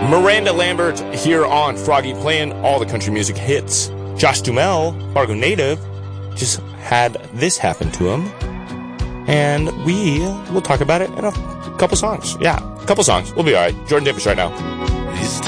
Miranda Lambert here on Froggy playing all the country music hits. Josh Duhamel, Fargo native, just had this happen to him. And we will talk about it in a couple songs. Yeah, a couple songs. We'll be alright. Jordan Davis right now.